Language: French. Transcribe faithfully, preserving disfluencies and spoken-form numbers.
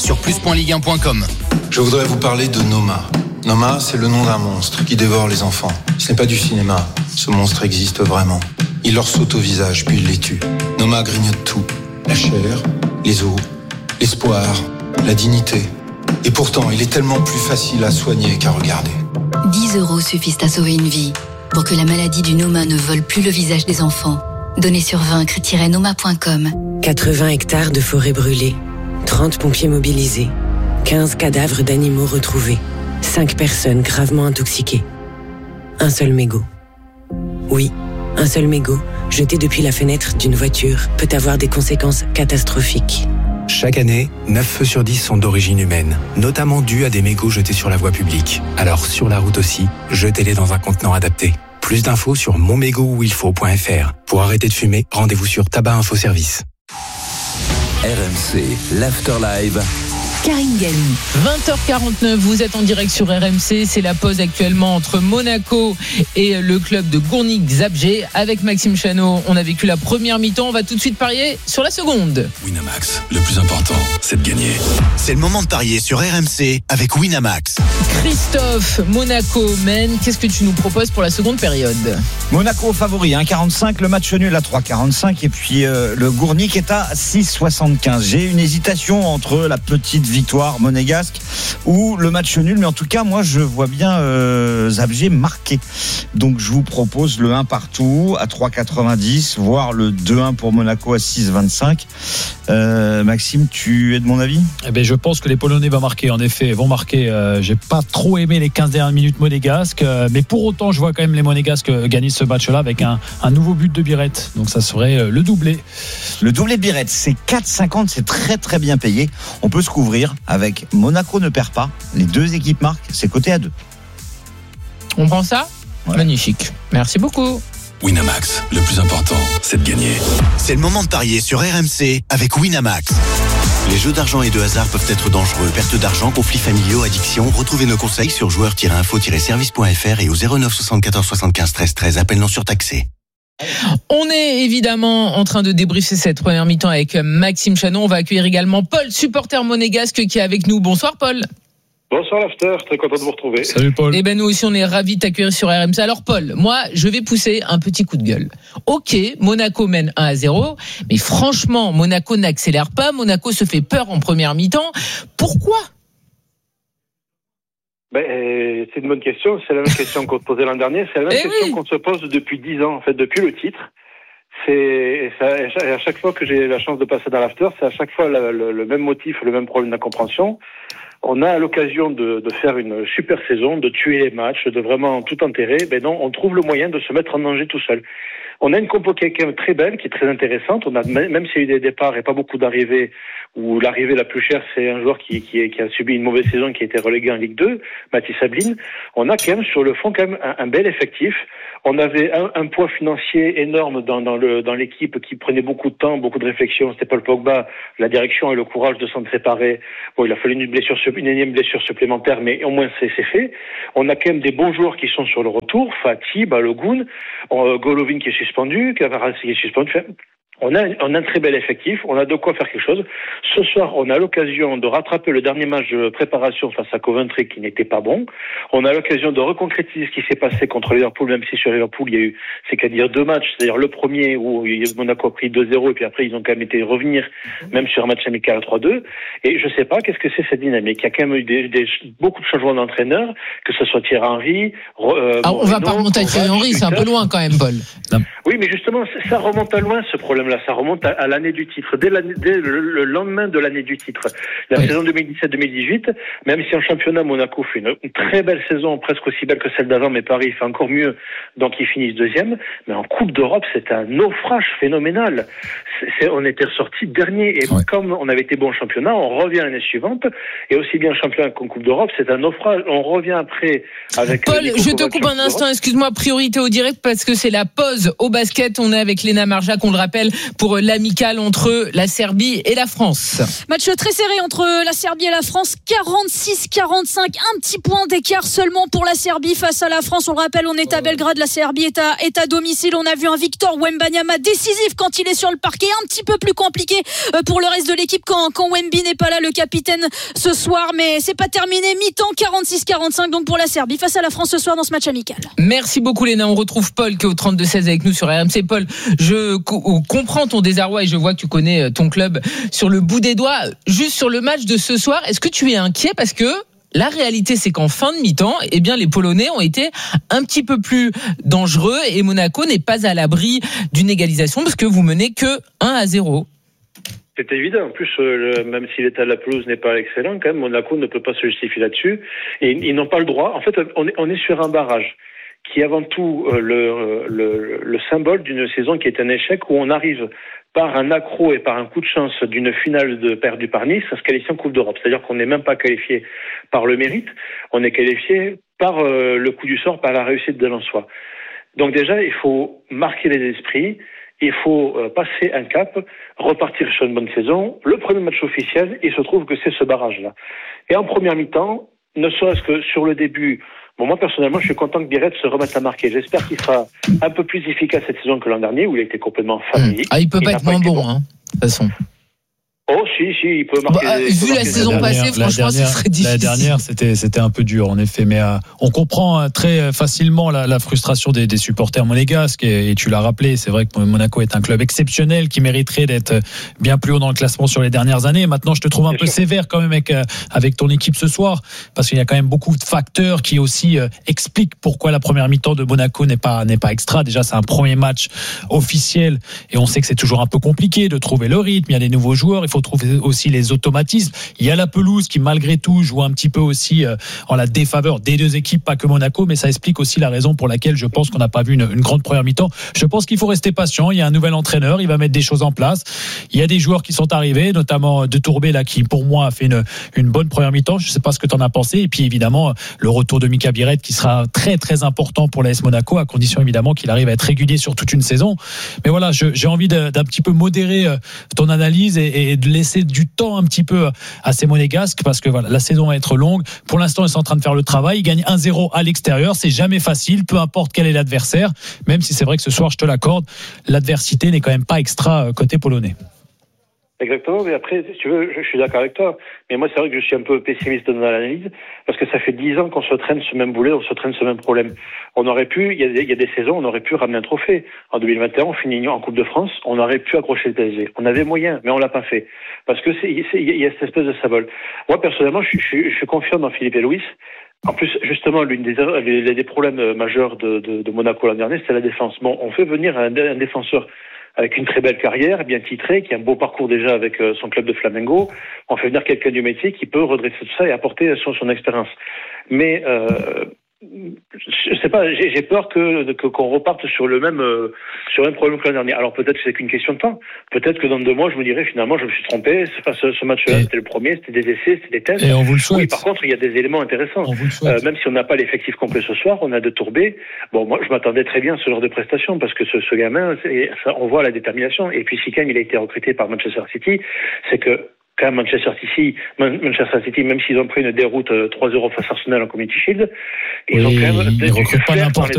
sur plus point ligue un point com. Je voudrais vous parler de Noma. Noma, c'est le nom d'un monstre qui dévore les enfants. Ce n'est pas du cinéma. Ce monstre existe vraiment. Il leur saute au visage, puis il les tue. Noma grignote tout. La chair, les os, l'espoir, la dignité. Et pourtant, il est tellement plus facile à soigner qu'à regarder. dix euros suffisent à sauver une vie. Pour que la maladie du Noma ne vole plus le visage des enfants. Donnez sur vaincre tiret noma point com. quatre-vingts hectares de forêt brûlée. trente pompiers mobilisés. quinze cadavres d'animaux retrouvés. cinq personnes gravement intoxiquées. Un seul mégot. Oui, un seul mégot, jeté depuis la fenêtre d'une voiture, peut avoir des conséquences catastrophiques. Chaque année, neuf feux sur dix sont d'origine humaine, notamment dus à des mégots jetés sur la voie publique. Alors sur la route aussi, jetez-les dans un contenant adapté. Plus d'infos sur mon mégot où il faut point f r. Pour arrêter de fumer, rendez-vous sur Tabac Info Service. R M C, l'Afterlive. Karine Galli. vingt heures quarante-neuf, vous êtes en direct sur R M C. C'est la pause actuellement entre Monaco et le club de Gournik-Zabrze. Avec Maxime Chanot, on a vécu la première mi-temps. On va tout de suite parier sur la seconde. Winamax, le plus important, c'est de gagner. C'est le moment de parier sur R M C avec Winamax. Christophe, Monaco mène. Qu'est-ce que tu nous proposes pour la seconde période ? Monaco favori, un virgule quarante-cinq, le match nul à trois virgule quarante-cinq et puis euh, le Gournik est à six virgule soixante-quinze. J'ai une hésitation entre la petite victoire monégasque ou le match nul, mais en tout cas moi je vois bien euh, Zabrze marqué, donc je vous propose le un partout à trois virgule quatre-vingt-dix, voire le deux un pour Monaco à six virgule vingt-cinq. euh, Maxime, tu es de mon avis? Eh ben, je pense que les Polonais vont marquer, en effet vont marquer. euh, j'ai pas trop aimé les quinze dernières minutes monégasques, euh, mais pour autant je vois quand même les monégasques gagner ce match là avec un, un nouveau but de Biret, donc ça serait euh, le doublé le doublé de Biret, c'est quatre virgule cinquante, c'est très très bien payé. On peut se couvrir avec Monaco ne perd pas, les deux équipes marquent, c'est coté à deux. On prend ça ? Ouais. Magnifique. Merci beaucoup. Winamax, le plus important, c'est de gagner. C'est le moment de parier sur R M C avec Winamax. Les jeux d'argent et de hasard peuvent être dangereux. Perte d'argent, conflits familiaux, addiction. Retrouvez nos conseils sur joueurs tiret info tiret service point f r et au zéro neuf soixante-quatorze soixante-quinze treize treize. Appel non surtaxé. On est évidemment en train de débriefer cette première mi-temps avec Maxime Chanot. On va accueillir également Paul, supporter monégasque, qui est avec nous. Bonsoir Paul. Bonsoir l'after, très content de vous retrouver. Salut Paul. Eh ben nous aussi on est ravis de t'accueillir sur R M C. Alors Paul, moi je vais pousser un petit coup de gueule. Ok, Monaco mène un à zéro, mais franchement Monaco n'accélère pas, Monaco se fait peur en première mi-temps. Pourquoi ? Ben, euh, c'est une bonne question, c'est la même question qu'on te posait l'an dernier, c'est la même eh question oui. qu'on se pose depuis dix ans, en fait, depuis le titre. C'est, ça, à chaque fois que j'ai la chance de passer dans l'after, c'est à chaque fois le, le, le même motif, le même problème d'incompréhension. On a l'occasion de, de faire une super saison, de tuer les matchs, de vraiment tout enterrer. Ben non, on trouve le moyen de se mettre en danger tout seul. On a une compo qui est quand même très belle, qui est très intéressante. On a, même s'il y a eu des départs et pas beaucoup d'arrivées, où l'arrivée la plus chère, c'est un joueur qui, qui, qui a subi une mauvaise saison, qui a été relégué en Ligue deux, Mathis Sabline. On a quand même, sur le fond, quand même un, un bel effectif. On avait un, un poids financier énorme dans, dans, le, dans l'équipe qui prenait beaucoup de temps, beaucoup de réflexion. C'était Paul Pogba, la direction et le courage de s'en séparer. Bon, il a fallu une blessure, une énième blessure supplémentaire, mais au moins c'est, c'est fait. On a quand même des bons joueurs qui sont sur le retour. Fati, Balogun, euh, Golovin qui est suspendu, Kavaras qui est suspendu. On a, on a un très bel effectif, on a de quoi faire quelque chose. Ce soir, on a l'occasion de rattraper le dernier match de préparation face à Coventry qui n'était pas bon. On a l'occasion de reconcrétiser ce qui s'est passé contre Liverpool, même si sur Liverpool, il y a eu, c'est qu'à dire deux matchs. C'est-à-dire le premier où Monaco a pris deux zéro et puis après, ils ont quand même été revenir, même sur un match amical à trois deux. Et je sais pas, qu'est-ce que c'est cette dynamique? Il y a quand même eu des, des, beaucoup de changements d'entraîneurs, que ce soit Thierry Henry, euh, ah, on va pas remonter à Thierry Henry, c'est un peu loin quand même, Paul. Non. Oui, mais justement, ça remonte à loin, ce problème-là. Ça remonte à, à l'année du titre. Dès, l'année, dès le, le lendemain de l'année du titre. La oui. saison deux mille dix-sept deux mille dix-huit, même si en championnat, Monaco fait une, une très belle saison, presque aussi belle que celle d'avant, mais Paris fait encore mieux, donc ils finissent deuxième. Mais en Coupe d'Europe, c'est un naufrage phénoménal. C'est, c'est, on était ressorti dernier. Et ouais. comme on avait été bon en championnat, on revient l'année suivante. Et aussi bien en championnat qu'en Coupe d'Europe, c'est un naufrage. On revient après avec... Paul, je te coupe un instant, excuse-moi, priorité au direct, parce que c'est la pause au basket. On est avec Léna Marjac, on le rappelle, pour l'amicale entre la Serbie et la France. Match très serré entre la Serbie et la France, quarante-six quarante-cinq, un petit point d'écart seulement pour la Serbie face à la France. On le rappelle, on est à Belgrade, la Serbie est à, est à domicile. On a vu un Victor Wembanyama décisif quand il est sur le parquet, un petit peu plus compliqué pour le reste de l'équipe quand, quand Wemby n'est pas là, le capitaine ce soir, mais c'est pas terminé, mi-temps quarante-six quarante-cinq donc pour la Serbie face à la France ce soir dans ce match amical. Merci beaucoup Léna, on retrouve Paul qui est au trente-deux seize avec nous sur R M C. Paul, je co- comprends ton désarroi et je vois que tu connais ton club sur le bout des doigts. Juste sur le match de ce soir, est-ce que tu es inquiet parce que la réalité, c'est qu'en fin de mi-temps, eh bien, les Polonais ont été un petit peu plus dangereux et Monaco n'est pas à l'abri d'une égalisation parce que vous menez que un à zéro. C'est évident. En plus, euh, le, même si l'état de la pelouse n'est pas excellent, quand même, Monaco ne peut pas se justifier là-dessus. Et ils, ils n'ont pas le droit. En fait, on est, on est sur un barrage qui est avant tout euh, le, le, le symbole d'une saison qui est un échec où on arrive par un accro et par un coup de chance d'une finale de perdue par Nice à se qualifier en Coupe d'Europe. C'est-à-dire qu'on n'est même pas qualifié par le mérite, on est qualifié par euh, le coup du sort, par la réussite de l'en-soi. Donc déjà, il faut marquer les esprits, il faut euh, passer un cap, repartir sur une bonne saison. Le premier match officiel, il se trouve que c'est ce barrage-là. Et en première mi-temps, ne serait-ce que sur le début, bon, moi personnellement, je suis content que Biret se remette à marquer. J'espère qu'il sera un peu plus efficace cette saison que l'an dernier, où il a été complètement familier. Ah, il peut il pas être moins bon, bon. Hein, de toute façon. Oh si si il peut marquer. Bah, des, vu peut la saison des... passée, la franchement, dernière, ce serait difficile. La dernière, c'était c'était un peu dur en effet, mais euh, on comprend euh, très facilement la, la frustration des, des supporters monégasques et, et tu l'as rappelé, c'est vrai que Monaco est un club exceptionnel qui mériterait d'être bien plus haut dans le classement sur les dernières années. Maintenant, je te trouve un bien peu sûr. sévère quand même avec avec ton équipe ce soir, parce qu'il y a quand même beaucoup de facteurs qui aussi euh, expliquent pourquoi la première mi-temps de Monaco n'est pas n'est pas extra. Déjà, c'est un premier match officiel et on sait que c'est toujours un peu compliqué de trouver le rythme. Il y a des nouveaux joueurs, il faut trouver aussi les automatismes. Il y a la pelouse qui malgré tout joue un petit peu aussi euh, en la défaveur des deux équipes, pas que Monaco, mais ça explique aussi la raison pour laquelle je pense qu'on n'a pas vu une, une grande première mi-temps. Je pense qu'il faut rester patient. Il y a un nouvel entraîneur, il va mettre des choses en place. Il y a des joueurs qui sont arrivés, notamment De Tourbé là, qui pour moi a fait une, une bonne première mi-temps. Je ne sais pas ce que tu en as pensé. Et puis évidemment le retour de Mika Biret qui sera très très important pour l'A S Monaco, à condition évidemment qu'il arrive à être régulier sur toute une saison. Mais voilà, je, j'ai envie de, d'un petit peu modérer ton analyse et, et de laisser du temps un petit peu à ces monégasques, parce que voilà, la saison va être longue. Pour l'instant, ils sont en train de faire le travail. Ils gagnent un zéro à l'extérieur. C'est jamais facile, peu importe quel est l'adversaire. Même si c'est vrai que ce soir, je te l'accorde, l'adversité n'est quand même pas extra côté polonais. Exactement, mais après, si tu veux, je suis d'accord avec toi. Mais moi, c'est vrai que je suis un peu pessimiste dans l'analyse, parce que ça fait dix ans qu'on se traîne ce même boulet, on se traîne ce même problème. On aurait pu, il y a des, il y a des saisons, on aurait pu ramener un trophée. En deux mille vingt et un, on finit en Coupe de France, on aurait pu accrocher le P S G. On avait moyen, mais on l'a pas fait. Parce que c'est, c'est, il y a cette espèce de symbole. Moi, personnellement, je, je, je suis confiant dans Philippe et Luis. En plus, justement, l'une des, les, des problèmes majeurs de, de, de Monaco l'an dernier, c'est la défense. Bon, on fait venir un, un défenseur avec une très belle carrière, bien titré, qui a un beau parcours déjà avec son club de Flamengo. On fait venir quelqu'un du métier qui peut redresser tout ça et apporter son, son expérience. Mais euh, je sais pas, j'ai, j'ai peur que, que qu'on reparte sur le même euh, sur le même problème que l'an dernier. Alors peut-être que c'est qu'une question de temps. Peut-être que dans deux mois, je me dirai finalement, je me suis trompé. C'est pas ce, ce match-là, et c'était le premier, c'était des essais, c'était des tests. Et on vous le souhaite. Oui, par contre, il y a des éléments intéressants. On vous le souhaite. Euh, même si on n'a pas l'effectif complet ce soir, on a De Tourbé. Bon, moi, je m'attendais très bien à ce genre de prestation parce que ce, ce gamin, c'est, ça, on voit la détermination. Et puis si quand même il a été recruté par Manchester City, c'est que quand même Manchester City, Manchester City, même s'ils ont pris une déroute trois zéro face à Arsenal en Community Shield, ils oui, ont quand même ils recrutent pas n'importe